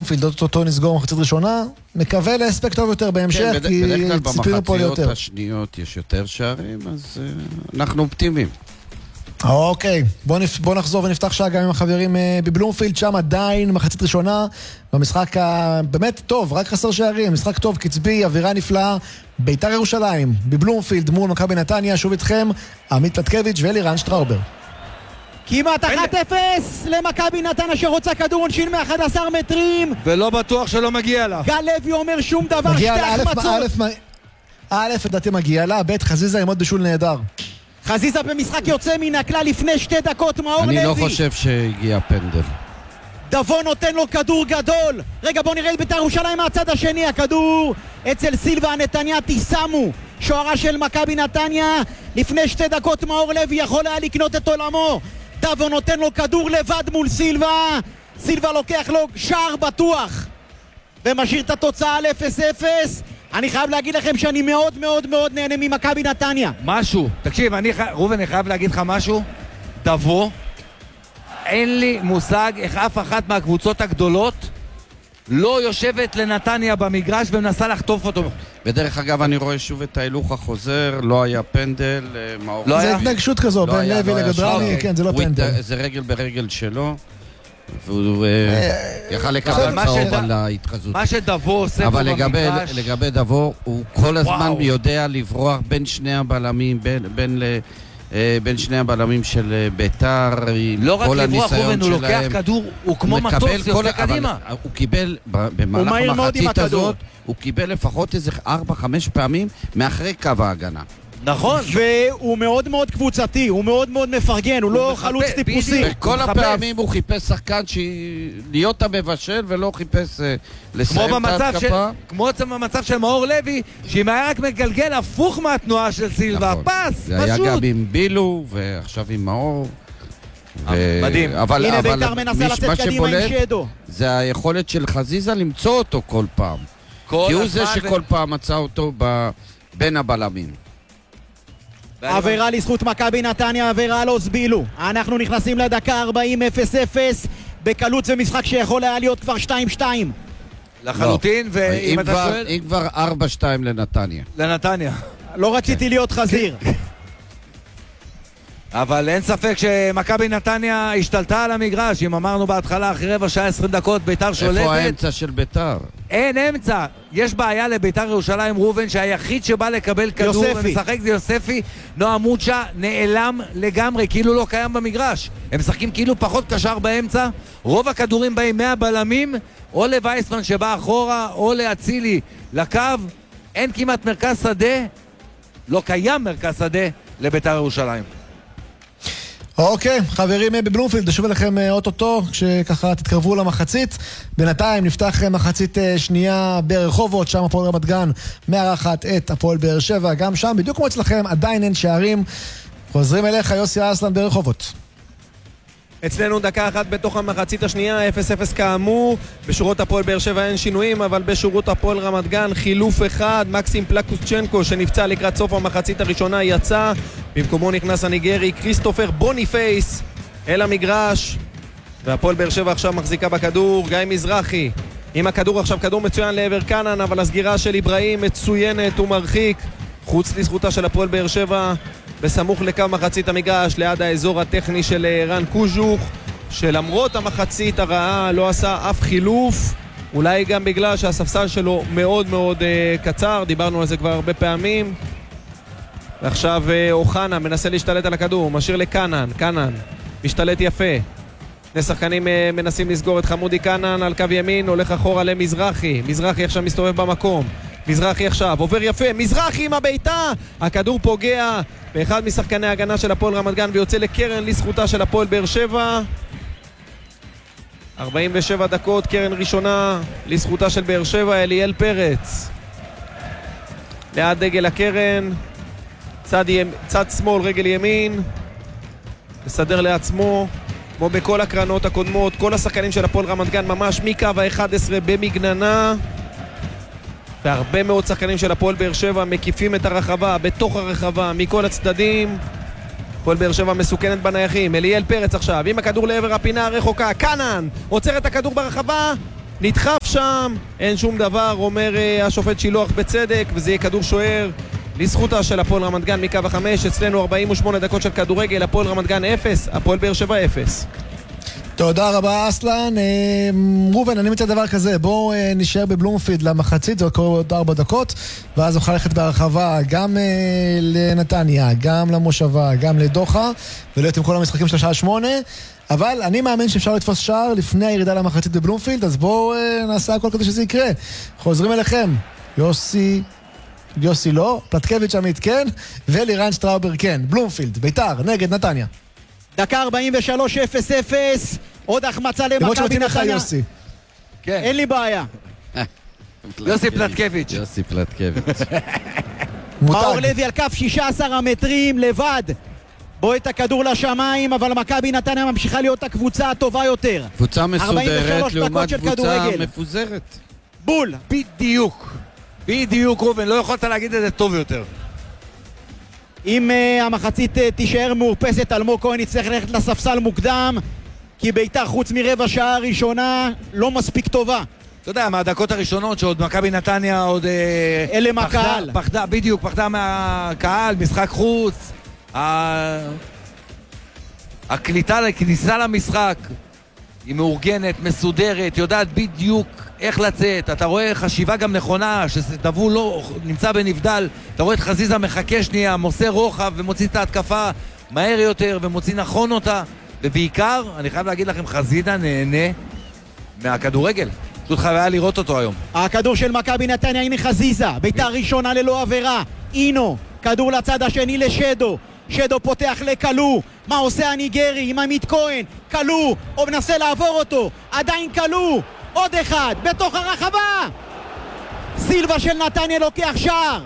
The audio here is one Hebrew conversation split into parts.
בלומפילד, אותו נסגור מחצית ראשונה, מקווה להספק טוב יותר בהמשך, כי ציפינו פה ליותר. במחציות השניות יש יותר שערים, אז אנחנו אופטימיים. אוקיי, בוא נחזור ונפתח שעה גם עם החברים בבלומפילד, שם עדיין מחצית ראשונה, במשחק באמת טוב, רק חסר שערים, משחק טוב, קצבי, אווירה נפלאה, בית"ר ירושלים, בבלומפילד מול מכבי נתניה, שוב איתכם, עמית פלטקביץ' ואלירן שטראובר. כמעט 1-0 למכבי נתניה שרוצה כדור עונשין מ-11 מטרים. ולא בטוח שלא מגיע לה. גל לוי אומר שום דבר, שתי החמצות. א', לדעתי מגיע לה, ב', חזיזה ימוד בשול נהדר. חזיזה במשחק יוצא מן הכלל לפני 2 דקות, מאור לוי. אני לא חושב שהגיע פנדל. דבו נותן לו כדור גדול. רגע, בוא נראה את בית"ר ירושלים מהצד השני. הכדור אצל סילבה הנתניאתי שמו, שוערה של מכבי נתניה. לפני 2 דקות מאור לוי יכול היה לקנות את עולמו. דבו נותן לו כדור לבד מול סילבה. סילבה לוקח לו שער בטוח ומשאיר את התוצאה על 0-0. אני חייב להגיד לכם שאני מאוד מאוד מאוד נהנה ממכבי נתניה. משהו, תקשיב, רובן, אני חייב להגיד לך משהו. דבו, אין לי מושג איך אף אחת מהקבוצות הגדולות לא יושבת לנתניה במגרש ומנסה לחטוף אותו. בדרך אגב אני רואה שוב את ההילוך החוזר, לא היה פנדל. זה התנגשות כזו בין לוי לגדרני, כן, זה לא פנדל. זה רגל ברגל שלו, והוא יכל לקבל צהוב על ההתחזות. מה שדבו עושה פה במגרש. אבל לגבי דבו, הוא כל הזמן יודע לברוח בין שני הבלמים, בין שני הבלמים של ביתר. לא רק לברוח, הוא לוקח כדור, הוא כמו מטוס, יוצא קדימה. הוא קיבל במהלך המחצית הזאת, הוא קיבל לפחות איזה 4-5 פעמים מאחרי קו ההגנה. נכון, והוא מאוד מאוד קבוצתי, הוא מאוד מאוד מפרגן, הוא לא חלוץ טיפוסי. וכל הפעמים הוא חיפש שחקן להיות המבשל ולא חיפש לסיים את ההתקפה. כמו במצב של מאור לוי, שאם היה רק מגלגל הפוך מהתנועה של סילבה, פס, פשוט. זה היה גם עם בילו ועכשיו עם מאור. מדהים. הנה בית"ר מנסה לצאת קדימה עם שדו. זה היכולת של חזיזה למצוא אותו כל פעם. כי הוא זה שכל פעם מצא אותו בין הבלמים. עבירה לזכות מכבי נתניה, עבירה לא סבילו. אנחנו נכנסים לדקה 40, 0-0 בקלות. זה משחק שיכול היה להיות כבר 2-2 לחלוטין. ואם אתה שואל, אם כבר 4-2 לנתניה. לא רציתי להיות חזיר. אבל אין ספק שמכבי נתניה השתלטה על המגרש. אם אמרנו בהתחלה אחרי רבע שעה 20 דקות ביתר שולטת. איפה האמצע של ביתר? אין אמצע. יש בעיה לביתר ירושלים, רובן, שהיחיד שבא לקבל כדור ומשחק זה יוספי. נועה מוצ'ה נעלם לגמרי, כאילו לא קיים במגרש. הם משחקים כאילו פחות קשר באמצע. רוב הכדורים באים מהבלמים, או לווייסמן שבא אחורה, או להצילי לקו. אין כמעט מרכז שדה, לא קיים מרכז שדה לביתר ירושלים. אוקיי, חברים בבלומפילד, נשוב אליכם אוטוטו, כשככה תתקרבו למחצית. בינתיים נפתח מחצית שנייה ברחובות, שם הפועל רמת גן מארחת את הפועל באר שבע. גם שם, בדיוק כמו אצלכם, עדיין אין שערים. חוזרים אליך, יוסי אסלן ברחובות. אצלנו דקה אחת בתוך המחצית השנייה, 0-0 כאמור. בשורות הפועל באר שבע אין שינויים, אבל בשורות הפועל רמת גן חילוף אחד. מקסים פלקוסצ'נקו שנפצע לקראת סוף המחצית הראשונה יצא, במקומו נכנס הניגרי כריסטופר בוניפייס אל המגרש, והפועל באר שבע עכשיו מחזיקה בכדור. גיא מזרחי עם הכדור, עכשיו כדור מצוין לעבר קנן, אבל הסגירה של איברהים מצוינת, הוא מרחיק חוץ לזכותה של הפועל באר שבע בסמוך לקו מחצית המגרש, ליד האזור הטכני של רן קוז'וך, שלמרות המחצית הרעה לא עשה אף חילוף, אולי גם בגלל שהספסל שלו מאוד מאוד קצר, דיברנו על זה כבר הרבה פעמים. ועכשיו אוחנה מנסה להשתלט על הכדור, משאיר לקנן, קנן משתלט יפה, שני שחקנים מנסים לסגור את חמודי. קנן על קו ימין, הולך אחורה למזרחי, מזרחי עכשיו מסתובב במקום, מזרחי עכשיו עובר יפה, מזרחי עם הביתה, הכדור פוגע באחד משחקני ההגנה של הפועל רמת גן ויוצא לקרן לזכותה של הפועל באר שבע. 47 דקות, קרן ראשונה לזכותה של באר שבע. אליאל פרץ ליד דגל הקרן, צד שמאל רגל ימין, מסדר לעצמו כמו בכל הקרנות הקודמות. כל השחקנים של הפועל רמת גן ממש מקו ה-11 במגננה, והרבה מאוד שחקנים של הפועל באר שבע מקיפים את הרחבה, בתוך הרחבה, מכל הצדדים. הפועל באר שבע מסוכנת בנייחים. אליאל פרץ עכשיו עם הכדור לעבר הפינה הרחוקה, קנן עוצר את הכדור ברחבה, נדחף שם, אין שום דבר, אומר השופט שילוח בצדק, וזה יהיה כדור שוער לזכותה של הפועל רמת גן מקו החמש. אצלנו 48 דקות של כדורגל, הפועל רמת גן 0, הפועל באר שבע 0. תודה רבה אסלן. רובן, אני מציע דבר כזה, בואו נשאר בבלומפילד למחצית, זה קורה עוד 4 דקות, ואז נוכל ללכת בהרחבה גם לנתניה, גם למושבה, גם לדוחה, ולהיות עם כל המשחקים של השעה 8, אבל אני מאמין שאפשר לתפוס שער לפני הירידה למחצית בבלומפילד, אז בואו נעשה הכל כדי שזה יקרה. חוזרים אליכם, יוסי לא, פלטקביץ' עמית כן, ולירן שטראובר כן. בלומפילד, ביתר, נגד נתניה. דקה 43, 0-0, עוד החמצה למכבי נתניה. כן. אין לי בעיה. יוסי פלטקביץ'. יוסי פלטקביץ'. מאור לוי על כף 16 המטרים לבד. בועט הכדור לשמיים, אבל מכבי נתניה ממשיכה להיות הקבוצה הטובה יותר. קבוצה מסודרת לעומת קבוצה כדורגל. מפוזרת. בול. בדיוק רובן, לא יכולת להגיד את זה טוב יותר. אם המחצית תישאר מאורפסת, אלמוג כהן יצטרך ללכת לספסל מוקדם, כי ביתר חוץ מרבע שעה הראשונה לא מספיק טובה. אתה יודע, מהדקות הראשונות שעוד מכבי נתניה עוד... אלה מהקהל. פחדה מהקהל, משחק חוץ. הכניסה למשחק היא מאורגנת, מסודרת, יודעת בדיוק איך לצאת. אתה רואה חשיבה גם נכונה, שדבו לא נמצא בנבדל, אתה רואה את חזיזה מחכה שנייה, מוסר רוחב ומוציא את ההתקפה מהר יותר ומוציא נכון אותה, ובעיקר, אני חייב להגיד לכם, חזיזה נהנה מהכדורגל. פשוט חוויה לראות אותו היום. הכדור של מכבי נתניה, הנה חזיזה, ביתר ראשונה ללא עבירה, אינו, כדור לצד השני לשדו, שדו פותח לקלו, מה עושה הניגרי עם עמית כהן, קלו, או מנסה לעבור אותו, עדיין קלו, עוד אחד, בתוך הרחבה, סילבה של נתניה לוקח שער,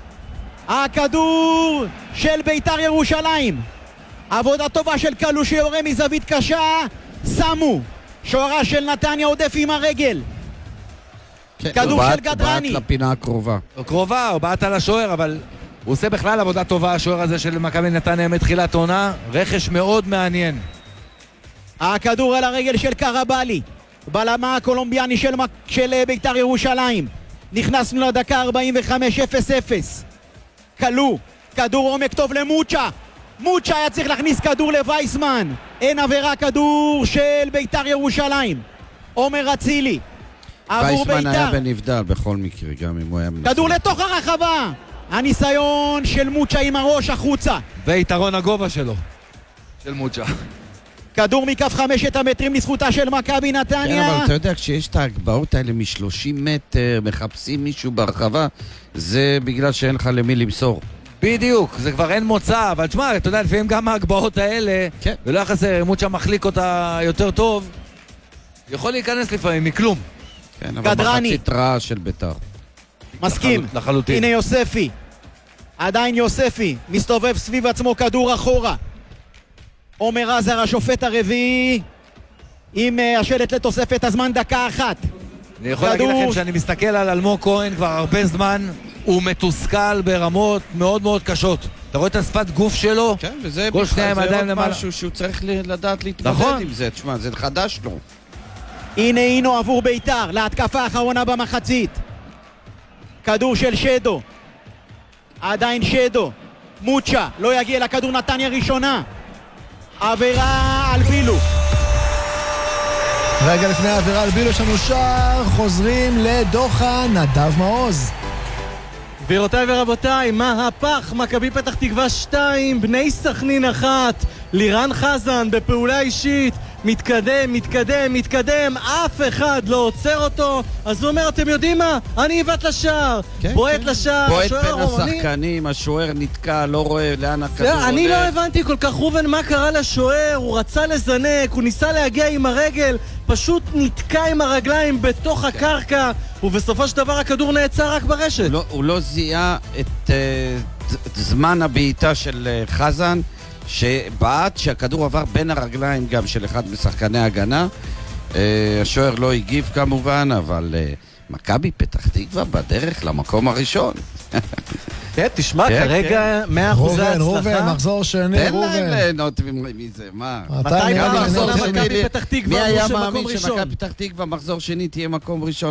הכדור של ביתר ירושלים, עבודה טובה של קלו שיורה מזווית קשה, שמו, שוערה של נתניה עודף עם הרגל, כדור של גדרני, הוא בעט לפינה הקרובה. הוא בעט על השוער, אבל הוא עושה בכלל עבודה טובה, השוער הזה של מכבי נתניה מתחילת עונה, רכש מאוד מעניין. הכדור על הרגל של קרבלי, בלמה הקולומביאני של ביתר ירושלים. נכנסנו לדקה 45, 0-0. קלו, כדור עומק טוב למוצ'ה. מוצ'ה היה צריך להכניס כדור לווייסמן. אין עבירה, כדור של ביתר ירושלים. עומר אצילי. עבור ביתר. וייסמן היה בנבדל בכל מקרה, גם אם הוא היה מנסה. כדור לתוך הרחבה. הניסיון של מוצ'ה עם הראש החוצה. ויתרון הגובה שלו, של מוצ'ה. כדור מכף 5 המטרים לזכותה של מכבי נתניה. כן, אבל אתה יודע, כשיש את ההגבהות האלה מ-30 מטר, מחפשים מישהו ברחבה, זה בגלל שאין לך למי למסור. בדיוק, זה כבר אין מוצא, אבל תשמע, אתה יודע, לפעמים גם ההגבהות האלה, כן. ולא יחסר, מוצ'ה מחליק אותה יותר טוב, יכול להיכנס לפעמים מכלום. כן, אבל גדרני. מחצית רעה של ביתר. מסכים, לחלוטין. הנה יוספי, עדיין יוספי, מסתובב סביב עצמו כדור אחורה. עומר עזר השופט הרביעי עם השלט לתוספת הזמן דקה 1. אני יכול להגיד לכם שאני מסתכל על אלמוג כהן כבר הרבה זמן, הוא מתוסכל ברמות מאוד מאוד קשות. אתה רואה את השפת גוף שלו? כן, וזה עוד משהו שהוא צריך לדעת להתמודד עם זה. תשמע, זה חדש לו. הנה אינו עבור ביתר להתקפה האחרונה במחצית. כדור של שדו, עדיין שדו, מוצ'ה לא יגיע לכדור, נתניה ראשונה, עבירה על בילו. רגע לפני העבירה על בילו יש לנו שער, חוזרים לדוחה, נדב מעוז. גבירותיי ורבותיי, מהפך, מכבי פתח תקווה 2, בני סכנין 1, לירן חזן בפעולה אישית, מתקדם, אף אחד לא עוצר אותו, אז הוא אומר, אתם יודעים מה? אני אבט לשער, בועט לשער, בועט בין השחקנים, השוער נתקע, לא רואה לאן הכדור הולך. אני לא הבנתי כל כך, רובן, מה קרה לשוער, הוא רצה לזנק, הוא ניסה להגיע עם הרגל, פשוט נתקע עם הרגליים בתוך הקרקע, ובסופו של דבר הכדור נעצר רק ברשת. הוא לא זיהה את זמן הבעיטה של חזן, שבעט שהכדור עבר בין הרגליים גם של אחד משחקני ההגנה. השוער לא הגיב כמובן, אבל מכבי פתח תקווה בדרך למקום הראשון. כן, תשמע, כרגע 100% הצלחה. רובן, מחזור שני, תן להם ליהנות מזה, מה? מתי מחזור מכבי פתח תקווה מי היה מאמין שמכבי פתח תקווה מחזור שני תהיה מקום ראשון?